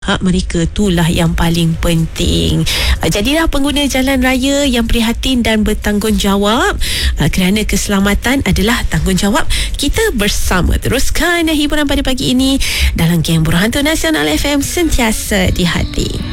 hak mereka, itulah yang paling penting. Jadilah pengguna jalan raya yang prihatin dan bertanggungjawab, kerana keselamatan adalah tanggungjawab kita bersama. Teruskan hiburan pada pagi ini dalam Geng Berhantu Nasional FM, sentiasa di hati.